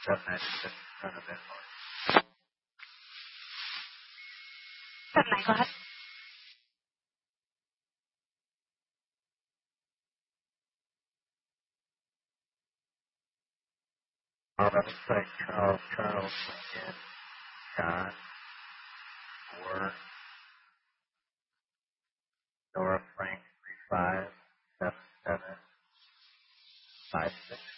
796 front of it. Certainly, go ahead. Let's say Charles, Lincoln, John, Moore, Nora Frank, 357756.